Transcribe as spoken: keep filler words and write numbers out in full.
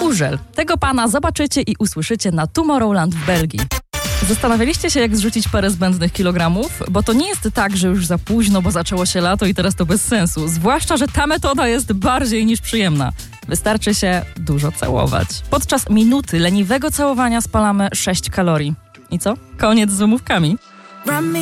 Gurzel. Tego pana zobaczycie i usłyszycie na Tomorrowland w Belgii. Zastanawialiście się, jak zrzucić parę zbędnych kilogramów? Bo to nie jest tak, że już za późno, bo zaczęło się lato i teraz to bez sensu. Zwłaszcza, że ta metoda jest bardziej niż przyjemna. Wystarczy się dużo całować. Podczas minuty leniwego całowania spalamy sześć kalorii. I co? Koniec z wymówkami.